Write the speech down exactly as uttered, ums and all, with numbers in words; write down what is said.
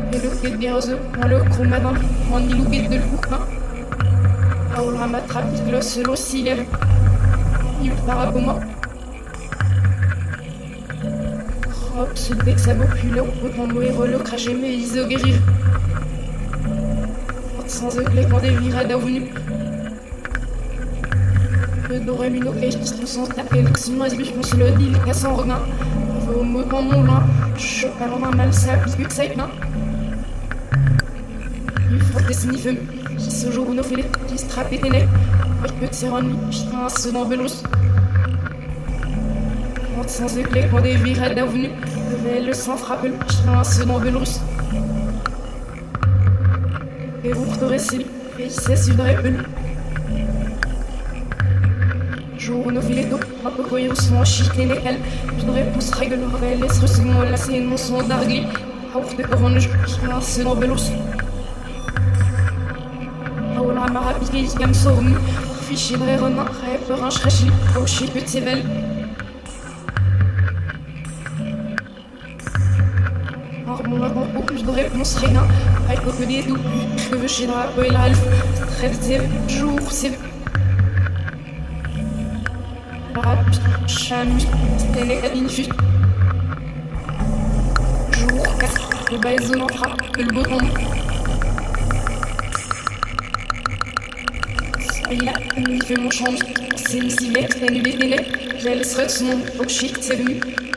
Et le quai de Rose, on le chromadin, on y l'oublie de l'ouquin. On la m'attrape, le seul aussi lève. Il part à moi. Hop, ce dès que ça vaut plus le autant mourir le cracher, mais ils se guérir. Sans eux, les grands dévires d'avenue. Le doremino et je sont tapés, le sinon, je pense le deal, qu'à son regain. Au mot dans mon loin, je parle en mal, ça pique que ça est plein. Il faut des sniffes, qui ce jour nous fait les petits strappés des nez. Avec petit ronni, putain, ce dans Belarus. Sans eux, les grands dévires d'avenue. Le sang frappe le putain, ce dans Belarus. Et vous ferez si, et il s'essuierait peu. Jour nous filets d'eau, un peu coyeux sont chités lesquels. Je ne réponse règle réelle, laisse second la scène, non son d'argli. Auf de couronne, je passe dans Belarus. Oh la marapide, il gagne sur nous. Fichier de renard, rêve, un chréchi, oh shit, petit belle. Mon avant beaucoup de réponses rien. Avec que des doux, que veux chez Drapeau et l'alpha. Très c'est jour, c'est. Rap, chamus, télé, infus. Jour, quatre, le baison en frappe, que le beau tombe. Il a il fait mon champ, c'est ici, l'ex, elle est délai. J'ai le seul son, oh shit, c'est venu.